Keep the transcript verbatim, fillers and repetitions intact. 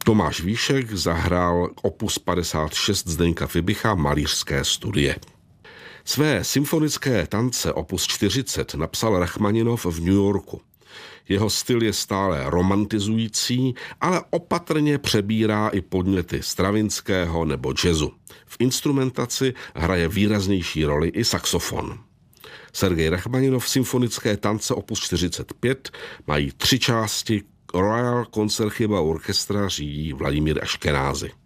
Tomáš Víšek zahrál opus padesát šest Zdeňka Fibicha Malířské studie. Své symfonické tance opus čtyřicet napsal Rachmaninov v New Yorku. Jeho styl je stále romantizující, ale opatrně přebírá i podněty Stravinského nebo jazzu. V instrumentaci hraje výraznější roli i saxofon. Sergej Rachmaninov symfonické tance opus čtyřicet pět mají tři části. Royal Concertgebouw Orchestra řídí Vladimír Aškenázy.